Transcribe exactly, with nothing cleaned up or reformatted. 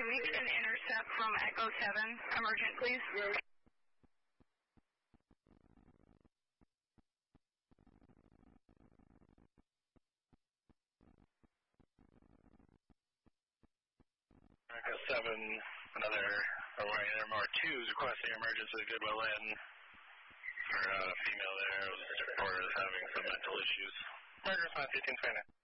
can we get an intercept from Echo seven, emergent, please? Echo seven, another, or M R two is requesting emergency at Goodwill Inn for a female there. Reporter is having some mental issues. Murder response eighteen twenty-nine.